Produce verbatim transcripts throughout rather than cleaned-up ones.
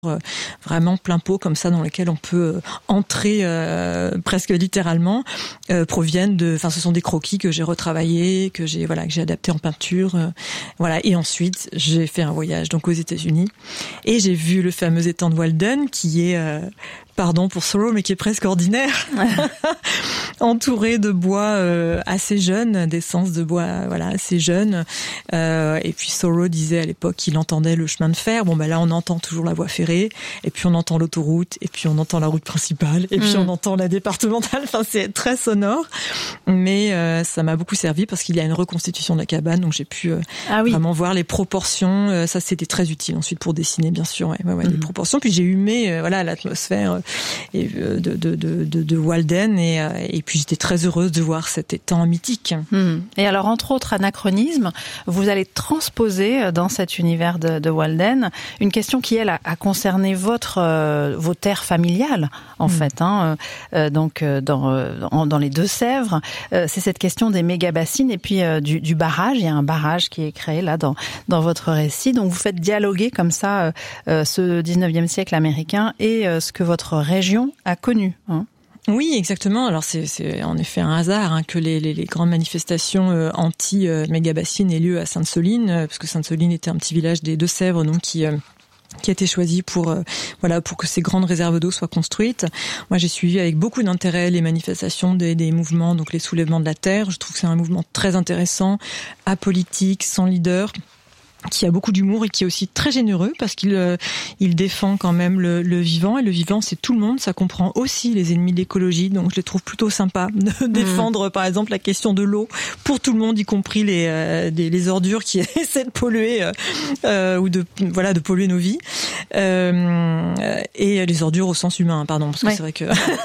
euh, vraiment plein pot comme ça dans lequel on peut euh, entrer euh, presque littéralement euh, proviennent de, enfin ce sont des croquis que j'ai retravaillés, que j'ai voilà que j'ai adaptés en peinture, euh, voilà et ensuite j'ai fait un voyage donc aux États-Unis et j'ai vu le fameux étang de Walden qui est euh, pardon pour Thoreau, mais qui est presque ordinaire, entouré de bois euh, assez jeunes, d'essence de bois voilà assez jeunes. Euh, et puis Thoreau disait à l'époque qu'il entendait le chemin de fer. Bon ben là on entend toujours la voie ferrée, et puis on entend l'autoroute, et puis on entend la route principale, et puis mmh. on entend la départementale. Enfin c'est très sonore, mais euh, ça m'a beaucoup servi parce qu'il y a une reconstitution de la cabane, donc j'ai pu euh, ah oui. vraiment voir les proportions. Euh, ça c'était très utile ensuite pour dessiner bien sûr, ouais, ouais, ouais, mmh. les proportions. Puis j'ai humé euh, voilà l'atmosphère. Et de, de, de, de, de Walden et, et puis j'étais très heureuse de voir cet étang mythique. Mmh. Et alors entre autres anachronismes, vous allez transposer dans cet univers de, de Walden une question qui elle a, a concerné votre euh, vos terres familiales en mmh. fait. Hein, euh, donc dans euh, dans les Deux-Sèvres, euh, c'est cette question des méga-bassines et puis euh, du, du barrage. Il y a un barrage qui est créé là dans dans votre récit. Donc vous faites dialoguer comme ça euh, ce dix-neuvième siècle américain et euh, ce que votre région a connu. Hein. Oui, exactement. Alors c'est, c'est en effet un hasard hein, que les, les, les grandes manifestations euh, anti-méga-bassines aient lieu à Sainte-Soline, euh, parce que Sainte-Soline était un petit village des Deux-Sèvres, donc qui euh, qui a été choisi pour euh, voilà pour que ces grandes réserves d'eau soient construites. Moi, j'ai suivi avec beaucoup d'intérêt les manifestations des, des mouvements, donc les soulèvements de la terre. Je trouve que c'est un mouvement très intéressant, apolitique, sans leader, qui a beaucoup d'humour et qui est aussi très généreux parce qu'il euh, il défend quand même le, le vivant, et le vivant c'est tout le monde, ça comprend aussi les ennemis de l'écologie, donc je les trouve plutôt sympas de mmh. défendre par exemple la question de l'eau pour tout le monde, y compris les euh, des, les ordures qui essaient de polluer euh, euh, ou de voilà de polluer nos vies euh, et les ordures au sens humain pardon parce que ouais. c'est vrai que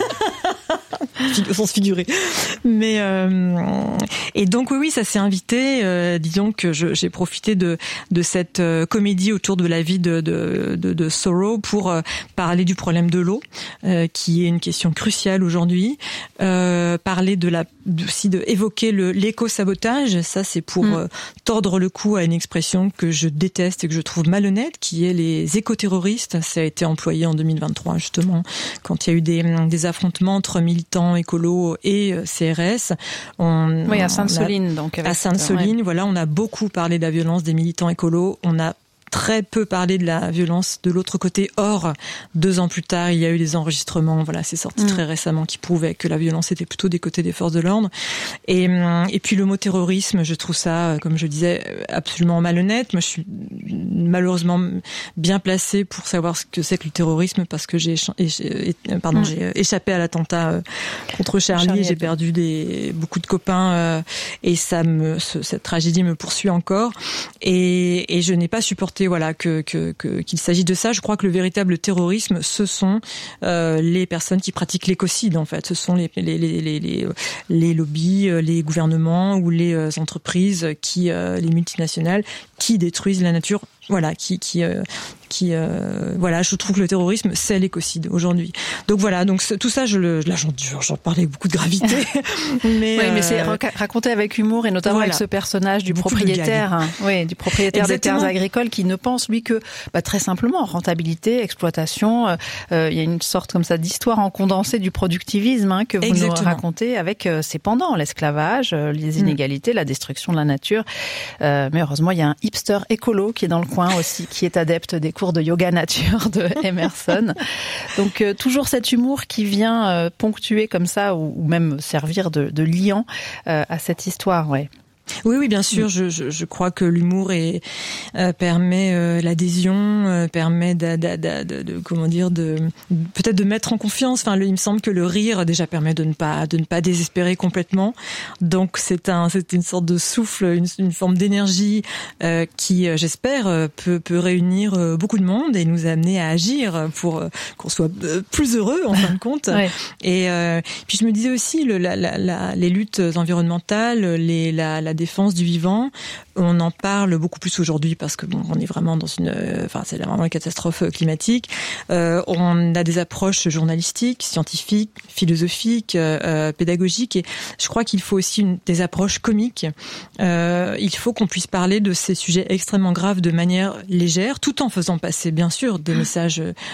au sens figuré. Mais euh, et donc oui, oui, ça s'est invité. Euh, disons que je, j'ai profité de de cette euh, comédie autour de la vie de de de, de Thoreau pour euh, parler du problème de l'eau, euh, qui est une question cruciale aujourd'hui. Euh, parler de la aussi de évoquer le l'éco-sabotage. Ça, c'est pour mmh. euh, tordre le cou à une expression que je déteste et que je trouve malhonnête, qui est les écoterroristes. Ça a été employé en deux mille vingt-trois justement quand il y a eu des des affrontements entre militants écolo et C R S. On, oui, à Sainte-Soline, donc. À Sainte-Soline, ouais. voilà, on a beaucoup parlé de la violence des militants écolos. On a très peu parlé de la violence de l'autre côté. Or, deux ans plus tard, il y a eu des enregistrements, voilà, c'est sorti mmh. très récemment, qui prouvaient que la violence était plutôt des côtés des forces de l'ordre. Et, et puis le mot terrorisme, je trouve ça, comme je disais, absolument malhonnête. Moi, je suis malheureusement bien placée pour savoir ce que c'est que le terrorisme parce que j'ai, j'ai pardon, mmh. j'ai échappé à l'attentat contre Charlie. Charlie j'ai perdu des, beaucoup de copains euh, et ça me, ce, cette tragédie me poursuit encore. Et, et je n'ai pas supporté voilà que, que, que qu'il s'agit de ça. Je crois que le véritable terrorisme, ce sont euh, les personnes qui pratiquent l'écocide en fait. Ce sont les les les les les, les lobbies, les gouvernements ou les entreprises qui euh, les multinationales qui détruisent la nature. Voilà, qui qui euh, qui euh, voilà, je trouve que le terrorisme c'est l'écocide aujourd'hui. Donc voilà, donc tout ça je le là j'en j'en parlais avec beaucoup de gravité. mais oui, euh, mais c'est raconté avec humour et notamment voilà. avec ce personnage du beaucoup propriétaire, hein, oui, du propriétaire Exactement. Des terres agricoles qui ne pense lui que bah, très simplement rentabilité, exploitation. Euh, il y a une sorte comme ça d'histoire en condensé du productivisme hein, que vous Exactement. Nous racontez avec euh, ses pendants, l'esclavage, euh, les inégalités, mmh. la destruction de la nature. Euh, mais heureusement, il y a un hipster écolo qui est dans le coin aussi, qui est adepte des cours de yoga nature de Emerson. Donc euh, toujours cet humour qui vient euh, ponctuer comme ça ou, ou même servir de, de liant euh, à cette histoire, ouais. Oui, oui, bien sûr. Je, je, je crois que l'humour est, euh, permet euh, l'adhésion, euh, permet de, de, de, de, de comment dire, de peut-être de mettre en confiance. Enfin, le, il me semble que le rire déjà permet de ne pas de ne pas désespérer complètement. Donc c'est un c'est une sorte de souffle, une, une forme d'énergie euh, qui, j'espère, peut peut réunir beaucoup de monde et nous amener à agir pour euh, qu'on soit plus heureux en fin de compte. Ouais. Et euh, puis je me disais aussi le, la, la, la, les luttes environnementales, les la, la défense du vivant, on en parle beaucoup plus aujourd'hui parce que bon, on est vraiment dans une, enfin c'est vraiment une catastrophe climatique. Euh, on a des approches journalistiques, scientifiques, philosophiques, euh, pédagogiques, et je crois qu'il faut aussi une, des approches comiques. Euh, il faut qu'on puisse parler de ces sujets extrêmement graves de manière légère, tout en faisant passer bien sûr des messages